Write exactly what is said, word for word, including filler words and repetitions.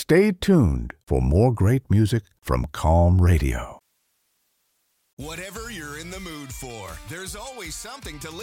Stay tuned for more great music from Calm Radio. Whatever you're in the mood for, there's always something to listen